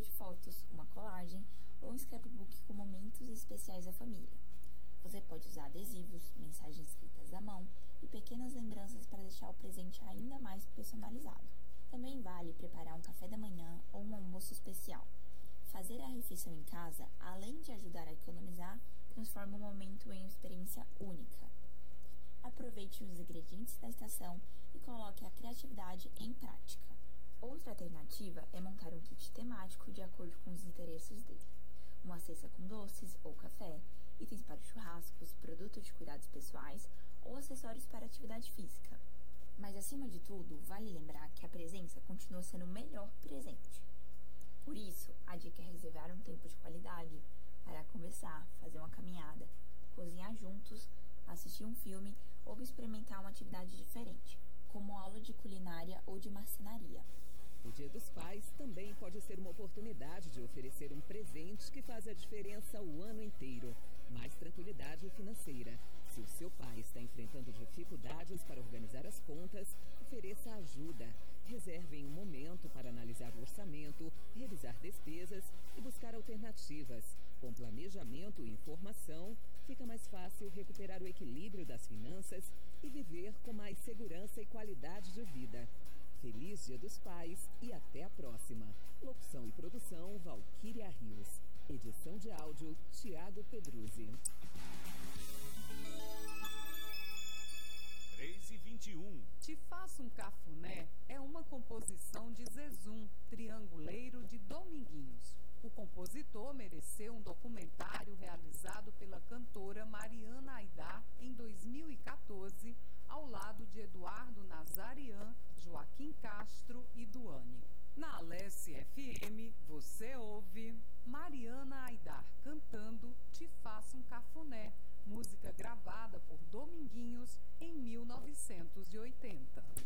de fotos, uma colagem ou um scrapbook com momentos especiais da família. Você pode usar adesivos, mensagens escritas à mão e pequenas lembranças para deixar o presente ainda mais personalizado. Também vale preparar um café da manhã ou um almoço especial. Fazer a refeição em casa, além de ajudar a economizar, transforma o momento em uma experiência única. Aproveite os ingredientes da estação e coloque a criatividade em prática. Outra alternativa é montar um kit temático de acordo com os interesses dele. Uma cesta com doces ou café, itens para churrascos, produtos de cuidados pessoais ou acessórios para atividade física. Mas, acima de tudo, vale lembrar que a presença continua sendo o melhor presente. Por isso, a dica é reservar um tempo de qualidade para conversar, fazer uma caminhada, cozinhar juntos, assistir um filme ou experimentar uma atividade diferente, como aula de culinária ou de marcenaria. O Dia dos Pais também pode ser uma oportunidade de oferecer um presente que faz a diferença o ano inteiro. Mais tranquilidade financeira. Se o seu pai está enfrentando dificuldades para organizar as contas, ofereça ajuda. Reservem um momento para analisar o orçamento, revisar despesas e buscar alternativas. Com planejamento e informação, fica mais fácil recuperar o equilíbrio das finanças e viver com mais segurança e qualidade de vida. Feliz Dia dos Pais e até a próxima. Locução e produção, Valquíria Rios. Edição de áudio, Tiago Pedruzzi. 3h21. Te Faço um Cafuné é uma composição de Zezum, trianguleiro de Dominguinhos. O compositor mereceu um documentário realizado pela cantora Mariana Aidar em 2014, ao lado de Eduardo Nazarian, Joaquim Castro e Duane. Na Alesse FM, você ouve Mariana Aidar cantando Te Faço um Cafuné, música gravada por Dominguinhos em 1980.